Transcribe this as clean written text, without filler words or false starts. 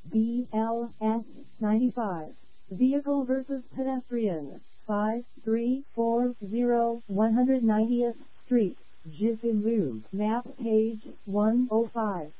BLS 95. Vehicle versus pedestrian. 5340 190th Street. Jiffy Lube. Map page 105.